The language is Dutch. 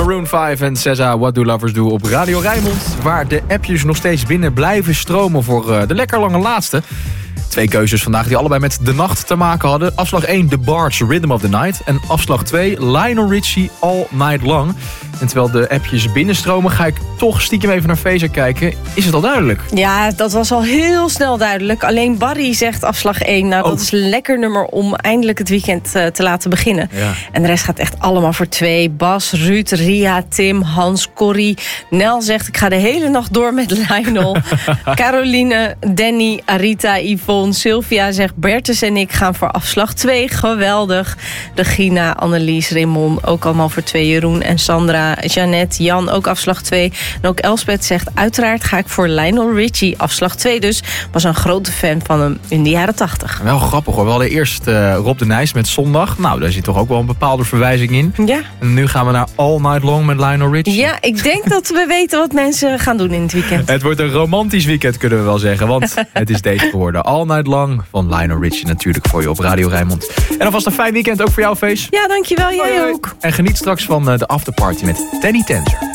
Maroon 5 en SZA, What Do Lovers Do op Radio Rijnmond. Waar de appjes nog steeds binnen blijven stromen voor de lekker lange laatste. 2 keuzes vandaag die allebei met de nacht te maken hadden. Afslag 1, The Barge, Rhythm of the Night. En afslag 2, Lionel Richie, All Night Long. En terwijl de appjes binnenstromen, ga ik toch stiekem even naar Feza kijken. Is het al duidelijk? Ja, dat was al heel snel duidelijk. Alleen Barry zegt afslag 1. Nou, dat is een lekker nummer om eindelijk het weekend te laten beginnen. Ja. En de rest gaat echt allemaal voor 2. Bas, Ruud, Ria, Tim, Hans, Corrie. Nel zegt, ik ga de hele nacht door met Lionel. Caroline, Danny, Arita, Yvonne, Sylvia zegt, Bertus en ik gaan voor afslag 2. Geweldig. Regina, Annelies, Raymond, ook allemaal voor 2. Jeroen en Sandra. Jeannette, Jan, ook afslag 2. En ook Elspeth zegt, uiteraard ga ik voor Lionel Richie, afslag 2 dus. Was een grote fan van hem in de jaren 80. Wel grappig hoor. We hadden eerst Rob de Nijs met Zondag. Nou, daar zit toch ook wel een bepaalde verwijzing in. Ja. En nu gaan we naar All Night Long met Lionel Richie. Ja, ik denk dat we weten wat mensen gaan doen in het weekend. Het wordt een romantisch weekend, kunnen we wel zeggen. Want het is deze geworden. All Night Long van Lionel Richie natuurlijk voor je op Radio Rijnmond. En alvast een fijn weekend ook voor jou, Fees. Ja, dankjewel. Jij ook. En geniet straks van de afterparty met Teddy Tenser.